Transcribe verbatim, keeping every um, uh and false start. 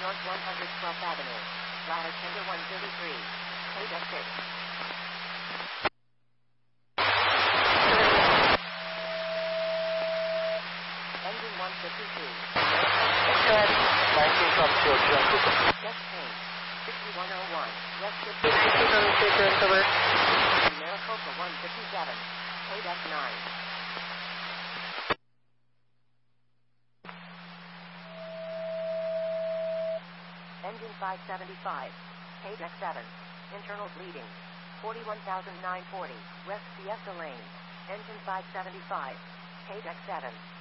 North one hundred twelfth Avenue. Ladder tender one thirty-three. Page F six. Engine one fifty-two. nineteen from Georgia, Cooper. West Payne. sixty-one oh one. West fifty. nineteen from Georgia, Cooper. Maricopa one fifty-seven. Page F nine. Engine five seventy-five. Page X seven. Internal bleeding. forty-one thousand nine hundred forty. West Fiesta Lane. Engine five seventy-five. Page X seven.